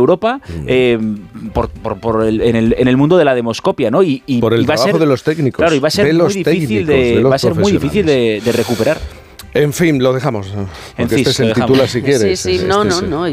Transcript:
Europa en el mundo de la demoscopia, ¿no? Y por el va trabajo de los técnicos. Claro, y va a ser muy difícil de recuperar. En fin, lo dejamos. Porque En fin, este es el titular si quieres. Sí, no.